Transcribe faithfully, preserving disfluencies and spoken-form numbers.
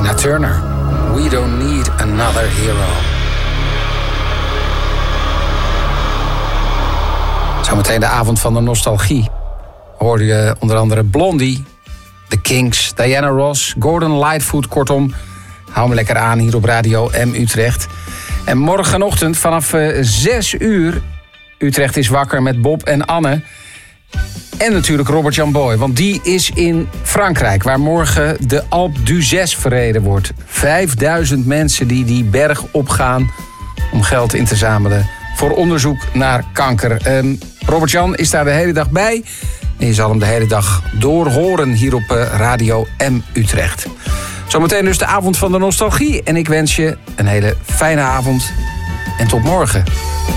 Tina Turner. We don't need another hero. Zometeen de avond van de nostalgie. Hoorde je onder andere Blondie, The Kinks, Diana Ross, Gordon Lightfoot. Kortom, hou me lekker aan hier op Radio M Utrecht. En morgenochtend vanaf zes uur... Utrecht is wakker met Bob en Anne. En natuurlijk Robert-Jan Boy, want die is in Frankrijk... waar morgen de Alpe d'Huez verreden wordt. Vijfduizend mensen die die berg opgaan om geld in te zamelen... voor onderzoek naar kanker. Um, Robert-Jan is daar de hele dag bij. En je zal hem de hele dag doorhoren hier op uh, Radio M Utrecht. Zometeen dus de avond van de nostalgie. En ik wens je een hele fijne avond en tot morgen.